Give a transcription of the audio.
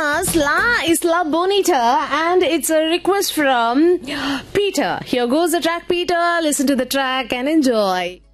us La Isla Bonita, and it's a request from Peter. Here goes the track, Peter. Listen to the track and enjoy.